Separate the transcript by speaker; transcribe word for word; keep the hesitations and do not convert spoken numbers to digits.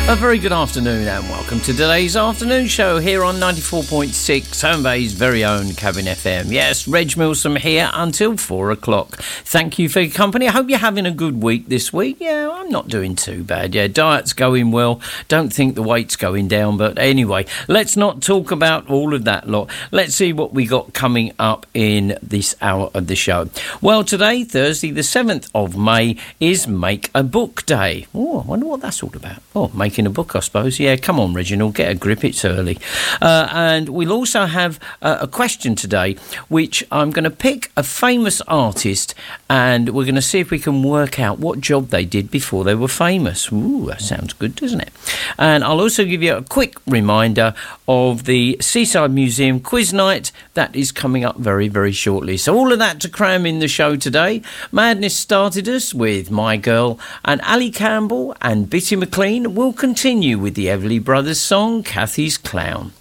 Speaker 1: A very good afternoon and welcome to today's afternoon show here on ninety-four point six, Home Bay's very own Cabin F M. Yes, Reg Milsom here until four o'clock. Thank you for your company. I hope you're having a good week this week. Yeah, I'm not doing too bad. Yeah, diet's going well. Don't think the weight's going down. But anyway, let's not talk about all of that lot. Let's see what we got coming up in this hour of the show. Well, today, Thursday the seventh of May, is Make a Book Day. Oh, I wonder what that's all about. Oh, making a book, I suppose. Yeah, come on, Reginald, get a grip, it's early. Uh, and we'll also have uh, a question today, which I'm going to pick a famous artist and we're going to see if we can work out what job they did before they were famous. Ooh, that sounds good, doesn't it? And I'll also give you a quick reminder of the Seaside Museum quiz night that is coming up very, very shortly. So all of that to cram in the show today. Madness started us with My Girl, and Ali Campbell and Bitty McLean will continue with the Everly Brothers song Kathy's Clown.